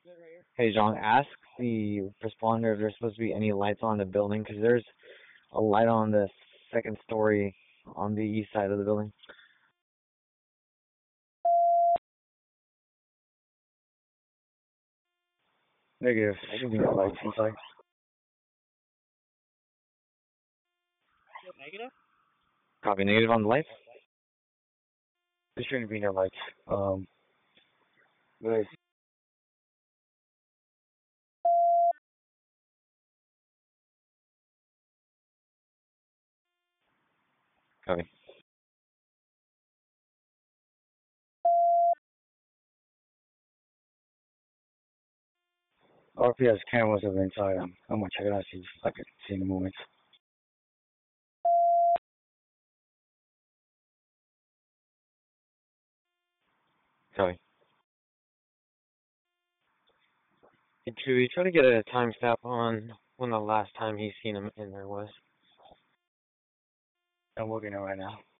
Hey, John, ask the responder if there's supposed to be any lights on the building, because there's a light on the second story on the east side of the building. Negative. Shouldn't be no lights inside. Negative? Copy, negative on the lights. There shouldn't be no lights. But Copy. RPS cameras are inside. I'm gonna check it out, see if I can see any movements. Copy. Should we try to get a timestamp on when the last time he's seen him in there was? I'm working on it right now.